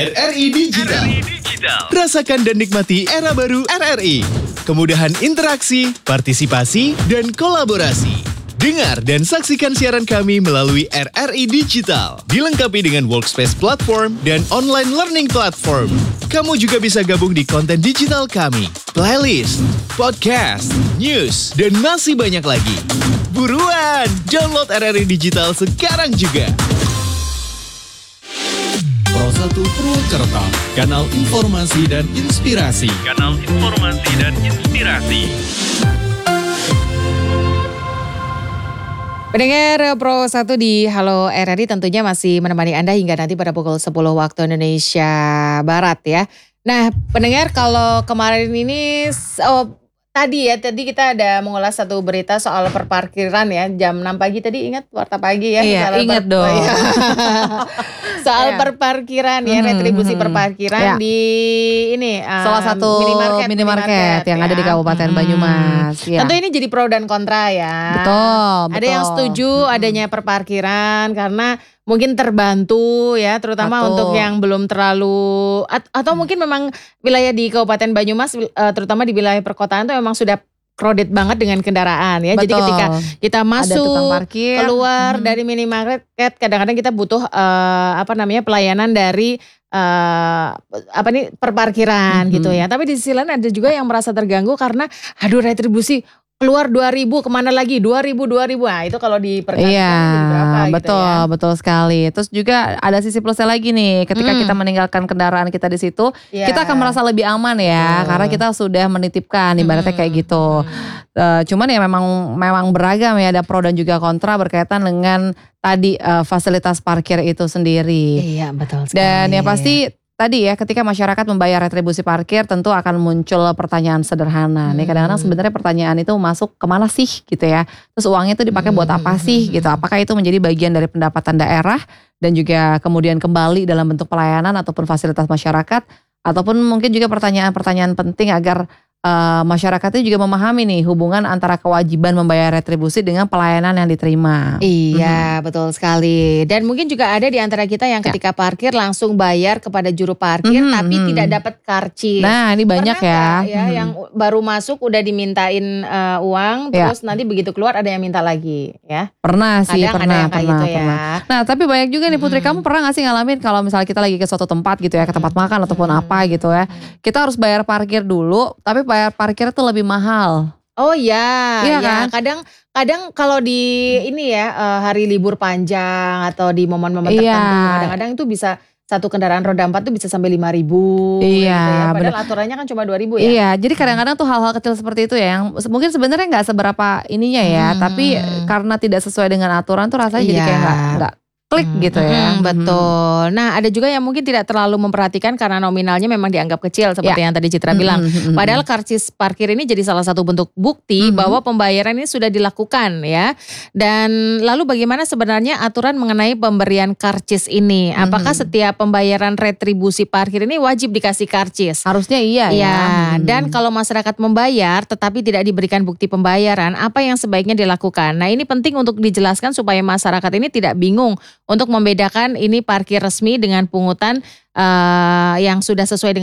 RRI Digital. Rasakan dan nikmati era baru RRI. Kemudahan interaksi, partisipasi, dan kolaborasi. Dengar dan saksikan siaran kami melalui RRI Digital. Dilengkapi dengan workspace platform dan online learning platform. Kamu juga bisa gabung di konten digital kami, playlist, podcast, news, dan masih banyak lagi. Buruan, download RRI Digital sekarang juga. Pro 1 Purwakarta, kanal informasi dan inspirasi. Pendengar Pro 1 di Halo RRI tentunya masih menemani Anda hingga nanti pada pukul 10 waktu Indonesia Barat ya. Nah pendengar, kalau kemarin ini tadi kita ada mengulas satu berita soal perparkiran ya, jam 6 pagi tadi, ingat Warta Pagi ya? Iya, ingat dong. Soal perparkiran ya, retribusi perparkiran di ini salah satu minimarket yang ada di Kabupaten Banyumas. Ya. Tentu ini jadi pro dan kontra ya. Betul. Ada yang setuju adanya perparkiran karena mungkin terbantu ya, terutama untuk yang belum terlalu atau mungkin memang wilayah di Kabupaten Banyumas, terutama di wilayah perkotaan tuh memang sudah crowded banget dengan kendaraan ya. Jadi ketika kita masuk keluar dari minimarket, kadang-kadang kita butuh pelayanan dari perparkiran gitu ya. Tapi di sisi lain ada juga yang merasa terganggu karena retribusi keluar 2.000, kemana lagi 2.000. Nah itu kalau diperkalikan jadi berapa gitu ya. Betul sekali. Terus juga ada sisi plusnya lagi nih, ketika kita meninggalkan kendaraan kita di situ, kita akan merasa lebih aman ya, karena kita sudah menitipkan, ibaratnya kayak gitu. Cuman ya memang beragam ya, ada pro dan juga kontra berkaitan dengan tadi fasilitas parkir itu sendiri. Iya betul sekali. Dan yang pasti tadi ya, ketika masyarakat membayar retribusi parkir tentu akan muncul pertanyaan sederhana. Nih kadang-kadang sebenarnya pertanyaan itu masuk kemana sih gitu ya. Terus uangnya itu dipakai buat apa sih gitu. Apakah itu menjadi bagian dari pendapatan daerah dan juga kemudian kembali dalam bentuk pelayanan ataupun fasilitas masyarakat. Ataupun mungkin juga pertanyaan-pertanyaan penting agar masyarakat itu juga memahami nih hubungan antara kewajiban membayar retribusi dengan pelayanan yang diterima. Iya betul sekali. Dan mungkin juga ada di antara kita yang ketika parkir langsung bayar kepada juru parkir tapi tidak dapat karcis. Nah ini banyak ya. Yang baru masuk udah dimintain uang, terus nanti begitu keluar ada yang minta lagi ya. Pernah sih, pernah. Ya. Nah tapi banyak juga nih Putri, kamu pernah gak sih ngalamin kalau misalnya kita lagi ke suatu tempat gitu ya, ke tempat makan ataupun apa gitu ya, kita harus bayar parkir dulu, tapi bayar parkir itu lebih mahal. Oh iya kan? Kadang kalau di ini ya hari libur panjang atau di momen-momen tertentu, kadang-kadang itu bisa satu kendaraan roda 4 tuh bisa sampai 5.000 gitu ya. Padahal aturannya kan cuma 2.000 ya. Iya, jadi kadang-kadang tuh hal-hal kecil seperti itu ya, yang mungkin sebenarnya nggak seberapa ininya ya, tapi karena tidak sesuai dengan aturan tuh rasanya jadi kayak nggak klik gitu ya. Betul. Nah ada juga yang mungkin tidak terlalu memperhatikan karena nominalnya memang dianggap kecil seperti yang tadi Citra bilang. Padahal karcis parkir ini jadi salah satu bentuk bukti bahwa pembayaran ini sudah dilakukan ya. Dan lalu bagaimana sebenarnya aturan mengenai pemberian karcis ini? Apakah setiap pembayaran retribusi parkir ini wajib dikasih karcis? Harusnya iya ya. Dan kalau masyarakat membayar tetapi tidak diberikan bukti pembayaran, apa yang sebaiknya dilakukan? Nah ini penting untuk dijelaskan supaya masyarakat ini tidak bingung untuk membedakan ini parkir resmi dengan pungutan yang sudah sesuai dengan